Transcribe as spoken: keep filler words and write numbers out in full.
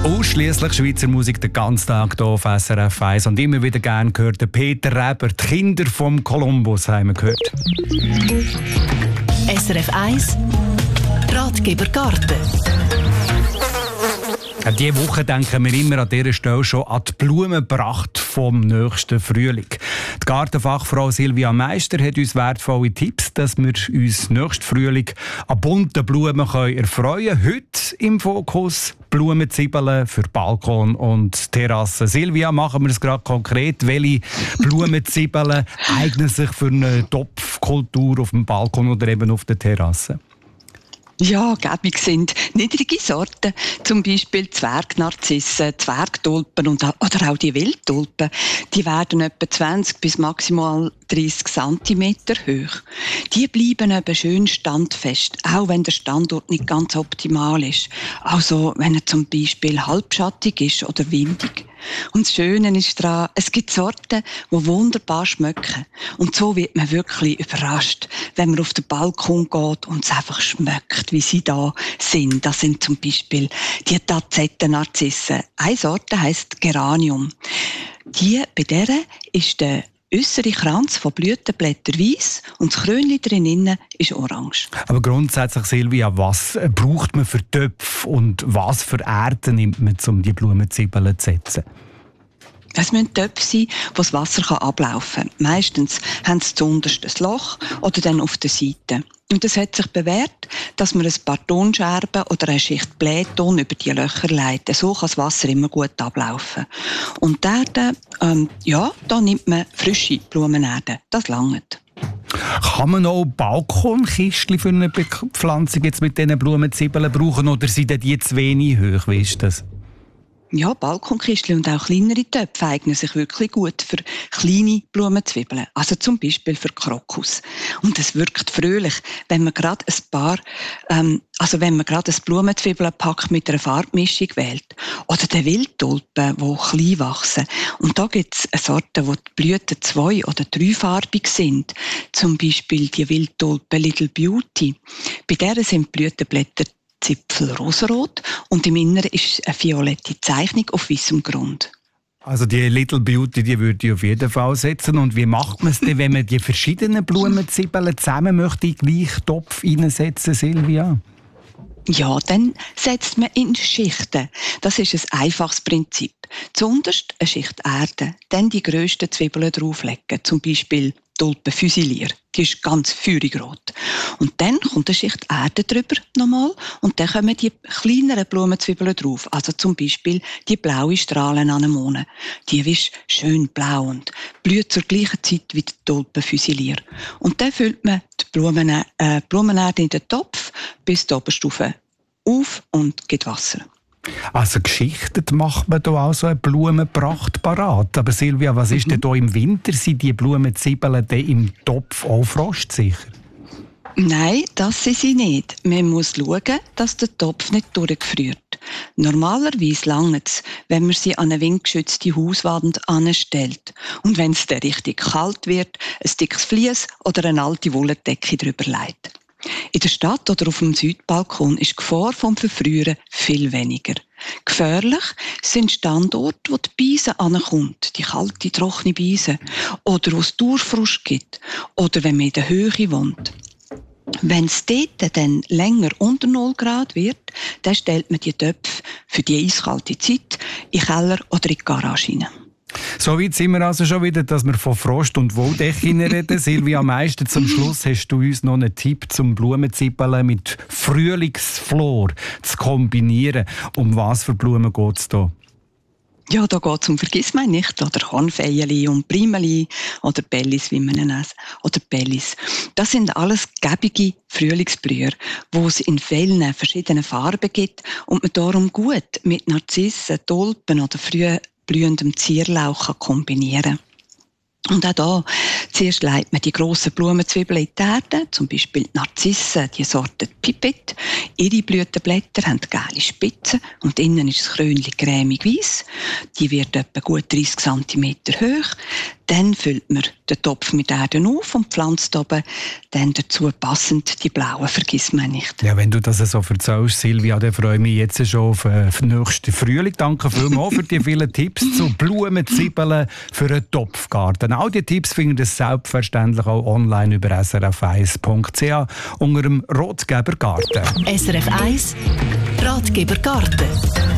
Ausschliesslich Schweizer Musik den ganzen Tag hier auf S R F eins. Und immer wieder gerne gehört der Peter Reber. Die Kinder vom Kolumbus haben wir gehört. S R F eins Ratgeber Garten. Ja, diese Woche denken wir immer an dieser Stelle schon an die Blumenpracht vom nächsten Frühling. Die Gartenfachfrau Silvia Meister hat uns wertvolle Tipps, dass wir uns nächsten Frühling an bunten Blumen erfreuen können. Heute im Fokus Blumenzwiebeln für Balkon und Terrasse. Silvia, machen wir es gerade konkret. Welche Blumenzwiebeln eignen sich für eine Topfkultur auf dem Balkon oder eben auf der Terrasse? Ja, gäbig sind niedrige Sorten, zum Beispiel Zwergnarzissen, Zwergtulpen und, oder auch die Wildtulpen. Die werden etwa zwanzig bis maximal dreißig Zentimeter hoch. Die bleiben eben schön standfest, auch wenn der Standort nicht ganz optimal ist. Also wenn er zum Beispiel halbschattig ist oder windig. Und das Schöne ist daran, es gibt Sorten, die wunderbar schmecken. Und so wird man wirklich überrascht, wenn man auf den Balkon geht und es einfach schmeckt, wie sie da sind. Das sind zum Beispiel die Tazettennarzissen. Eine Sorte heisst Geranium. Die, bei der ist der äußere Kranz von Blütenblättern weiss und das Krönchen drinnen ist orange. Aber grundsätzlich, Silvia, was braucht man für Töpfe und was für Erde nimmt man, um die Blumenzwiebeln zu setzen? Es müssen Töpfe sein, wo das Wasser ablaufen kann. Meistens haben sie zuunterst ein Loch oder dann auf der Seite. Und es hat sich bewährt, dass man ein paar Tonscherben oder eine Schicht Blähton über die Löcher leitet. So kann das Wasser immer gut ablaufen. Und die Erde, ähm, ja, da nimmt man frische Blumenerde. Das langt. Kann man auch Balkonkistchen für eine Bepflanzung jetzt mit diesen Blumenzwiebeln brauchen oder sind die zu wenig hoch? Wie ist das? Ja, Balkonkistchen und auch kleinere Töpfe eignen sich wirklich gut für kleine Blumenzwiebeln. Also zum Beispiel für Krokus. Und es wirkt fröhlich, wenn man gerade ein paar, ähm, also wenn man gerade ein Blumenzwiebelpack mit einer Farbmischung wählt. Oder die Wildtulpen, die klein wachsen. Und da gibt es Sorten, wo die Blüten zwei- oder dreifarbig sind. Zum Beispiel die Wildtulpe Little Beauty. Bei der sind die Blütenblätter Zipfel rosarot und im Inneren ist eine violette Zeichnung auf weißem Grund. Also die Little Beauty, die würde ich auf jeden Fall setzen. Und wie macht man es denn, wenn man die verschiedenen Blumenzwiebeln zusammen möchte in den gleichen Topf hineinsetzen, Silvia? Ja, dann setzt man in Schichten. Das ist ein einfaches Prinzip. Zuunterst eine Schicht Erde, dann die grössten Zwiebeln drauflegen, zum Beispiel Tulpe Fusilier. Die ist ganz feurig rot. Und dann kommt eine Schicht Erde drüber nochmal und dann kommen die kleineren Blumenzwiebeln drauf. Also zum Beispiel die blaue Strahlenanemone. Die ist schön blau und blüht zur gleichen Zeit wie die Tulpe Fusilier. Und dann füllt man die Blumen, äh, Blumenerde in den Topf bis die Oberstufe auf und gibt Wasser. Also geschichtet macht man da auch so eine Blumenpracht parat. Aber Silvia, was ist mhm. denn da im Winter? Sind die Blumenzwiebeln denn im Topf auch frostsicher? Nein, das sind sie nicht. Man muss schauen, dass der Topf nicht durchgefriert. Normalerweise langt es, wenn man sie an eine windgeschützte Hauswand anstellt. Und wenn es dann richtig kalt wird, ein dickes Vlies oder eine alte Wolldecke drüber legt. In der Stadt oder auf dem Südbalkon ist die Gefahr vom Verfrieren viel weniger. Gefährlich sind Standorte, wo die Beise ankommt, die kalte, trockene Beise, oder wo es Durchfrost gibt, oder wenn man in der Höhe wohnt. Wenn es dort dann länger unter null Grad wird, dann stellt man die Töpfe für die eiskalte Zeit in den Keller oder in die Garage hinein. So weit sind wir also schon wieder, dass wir von Frost und Wolldecke reden. Silvia Meister, zum Schluss hast du uns noch einen Tipp zum Blumenzwiebeln mit Frühlingsflor zu kombinieren. Um was für Blumen geht es da? Ja, da geht es um Vergissmeinnicht oder Kornfeili und Primeli oder Bellis, wie man ihn nennt, oder Bellis. Das sind alles gäbige Frühlingsblüher, wo es in vielen verschiedenen Farben gibt und man darum gut mit Narzissen, Tulpen oder früh blühendem Zierlauch kombinieren kann. Und auch da, zuerst legt man die grossen Blumenzwiebeln in die Erde, zum Beispiel die Narzissen, die Sorte Pipette. Ihre Blütenblätter haben gelbe Spitzen und innen ist das Krönchen cremig weiss. Die wird etwa gut dreissig Zentimeter hoch. Dann füllt man den Topf mit Erde auf und pflanzt oben dann dazu passend die blauen vergisst man nicht. Ja, wenn du das so erzählst, Silvia, dann freue ich mich jetzt schon auf den nächsten Frühling. Danke vielmals für die vielen Tipps zu Blumenzwiebeln für einen Topfgarten. All die Tipps findet ihr selbstverständlich auch online über s r f eins punkt c h unter dem Ratgeber Garten. S R F eins Ratgeber Garten.